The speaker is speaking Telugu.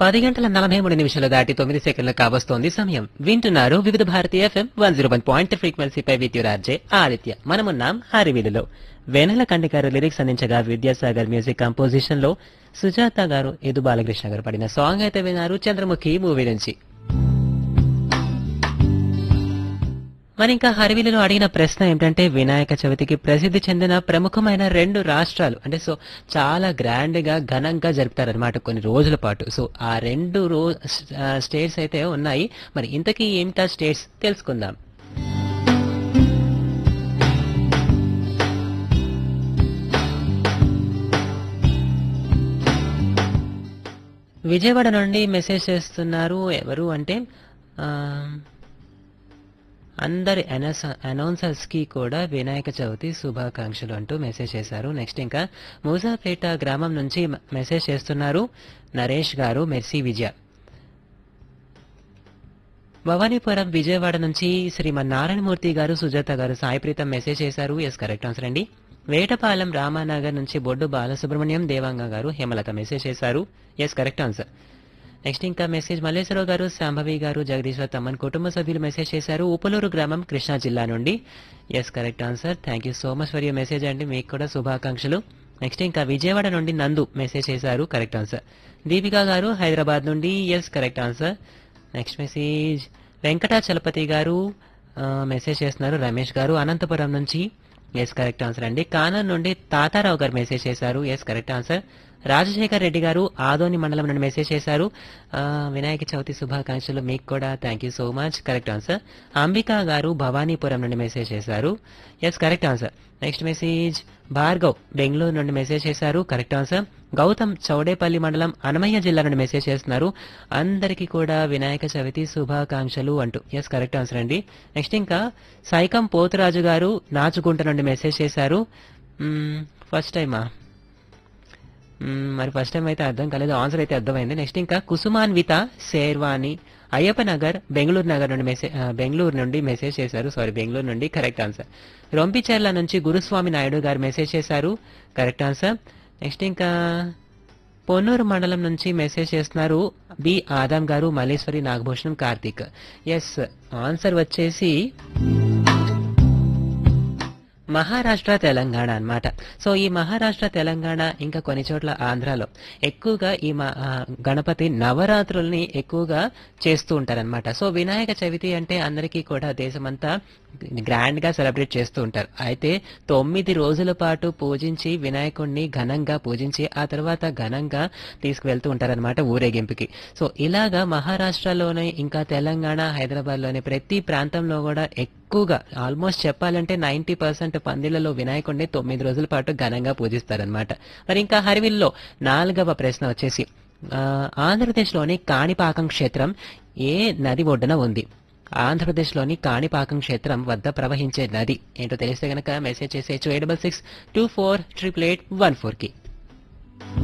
10 గంటల 43 నిమిషాలు దాటి 9 సెకండ్లు కావస్తోంది సమయం. వింటున్నారు వివిధ Bharati FM 101.3 ఫ్రీక్వెన్సీపై with your RJ Aditya. మనమున్నాం హరివిలులో. వేనెల కండి గారు లిరిక్స్ అందించగా విద్యాసాగర్ మ్యూజిక్ కంపోజిషన్ లో సుజాత గారు ఎదు బాలకృష్ణ గారు పడిన సాంగ్ అయితే విన్నారు చంద్రముఖి మూవీ నుంచి. మరి ఇంకా హరివిలులో అడిగిన ప్రశ్న ఏమిటంటే వినాయక చవితికి ప్రసిద్ధి చెందిన ప్రముఖమైన 2 రాష్ట్రాలు అంటే సో చాలా గ్రాండ్ గా ఘనంగా జరుపుతారనమాట కొన్ని రోజుల పాటు. సో ఆ 2 స్టేట్స్ అయితే ఉన్నాయి. మరి ఇంతకీ ఏమిటా స్టేట్స్ తెలుసుకుందాం. విజయవాడ నుండి మెసేజ్ చేస్తున్నారు ఎవరు అంటే ఆ, అందరి అనౌన్సర్స్ కి కూడా వినాయక చవితి శుభాకాంక్షలు అంటూ మెసేజ్ చేశారు. నెక్స్ట్ ఇంకా మూసాపేట గ్రామం నుంచి మెసేజ్ చేస్తున్నారు నరేష్ గారు, మెర్సీ విజయ. భవానీపురం విజయవాడ నుంచి శ్రీమన్నారాయణమూర్తి గారు, సుజాత గారు, సాయిప్రీతం మెసేజ్ చేశారు. ఎస్ కరెక్ట్ ఆన్సర్ అండి. వేటపాలెం రామానగర్ నుంచి బొడ్డు బాలసుబ్రహ్మణ్యం, దేవాంగ గారు, హేమలత మెసేజ్ చేశారు. Yes correct answer. నెక్స్ట్ ఇంకా మెసేజ్ మల్లేశ్వరరావు గారు, శాంభవి గారు, జగదీశ్వర్ తమ్మన్ కుటుంబ సభ్యులు మెసేజ్ చేశారు. ఉపలూరు గ్రామం కృష్ణా జిల్లా నుండి. Yes correct answer. Thank you so much for your message అండి, మీకు కూడా శుభాకాంక్షలు. నెక్స్ట్ ఇంకా విజయవాడ నుండి నందు మెసేజ్ చేశారు. Correct answer. దీపికా గారు హైదరాబాద్ నుండి. Yes correct answer. Next message Venkatachalapathi గారు మెసేజ్ చేస్తున్నారు. రమేష్ గారు అనంతపురం నుంచి. ఎస్ కరెక్ట్ ఆన్సర్ అండి. కానర్ నుండి తాతారావు గారు మెసేజ్ చేశారు. Yes correct answer. Rajasekhar Reddy గారు ఆదోని మండలం నుండి మెసేజ్ చేశారు. వినాయక చవితి శుభాకాంక్షలు మీకు కూడా. Thank you so much. Correct answer. Ambika గారు భవానీపురం నుండి మెసేజ్ చేశారు. Yes correct answer. Next message Bhargav Bengaluru నుండి మెసేజ్ చేశారు. Correct answer. గౌతమ్ చౌడేపల్లి మండలం అనమయ్య జిల్లా నుండి మెసేజ్ చేస్తున్నారు. అందరికీ కూడా వినాయక చవితి శుభాకాంక్షలు అంటూ. ఎస్ కరెక్ట్ ఆన్సర్ అండి. నెక్స్ట్ ఇంకా సైకం పోతురాజు గారు నాచుగుంట నుండి మెసేజ్ చేశారు. ఫస్ట్ టైమా మరి ఫస్ట్ టైం అయితే అర్థం కాలేదు, ఆన్సర్ అయితే అర్థమైంది. నెక్స్ట్ ఇంకా కుసుమాన్విత శేర్వాణి అయ్యప్ప నగర్ బెంగళూరు నుండి మెసేజ్ చేశారు. సారీ బెంగళూరు నుండి. Correct answer. రొంపిచెర్ల నుంచి గురుస్వామి నాయుడు గారు మెసేజ్ చేశారు. Correct answer. నెక్స్ట్ ఇంకా పొన్నూరు మండలం నుంచి మెసేజ్ చేస్తున్నారు బి ఆదాం గారు, మల్లేశ్వరి, నాగభూషణం, కార్తీక్. ఎస్ ఆన్సర్ వచ్చేసి మహారాష్ట్ర తెలంగాణ అన్నమాట. సో ఈ మహారాష్ట్ర తెలంగాణ ఇంకా కొన్ని చోట్ల ఆంధ్రాలో ఎక్కువగా ఈ గణపతి నవరాత్రుల్ని ఎక్కువగా చేస్తూ ఉంటారనమాట. సో వినాయక చవితి అంటే అందరికీ కూడా దేశమంతా గ్రాండ్ గా సెలబ్రేట్ చేస్తూ ఉంటారు. అయితే 9 రోజుల పాటు పూజించి వినాయకుడిని ఘనంగా పూజించి ఆ తర్వాత ఘనంగా తీసుకువెళ్తూ ఉంటారనమాట ఊరేగింపుకి. సో ఇలాగా మహారాష్ట్రలోనే ఇంకా తెలంగాణ, హైదరాబాద్ లోని ప్రతి ప్రాంతంలో కూడా ఎక్కువగా ఆల్మోస్ట్ చెప్పాలంటే 90% పందిళ్లలో వినాయకుడిని 9 రోజుల పాటు ఘనంగా పూజిస్తారనమాట. మరి ఇంకా హరివిల్లో 4వ ప్రశ్న వచ్చేసి ఆంధ్రప్రదేశ్లోని కాణిపాకం క్షేత్రం ఏ నది ఒడ్డున ఉంది? ఆంధ్రప్రదేశ్లోని కాణిపాకం క్షేత్రం వద్ద ప్రవహించే నది ఏంటో తెలిస్తే గనక మెసేజ్ చేసేయచ్చు 866248814 కి.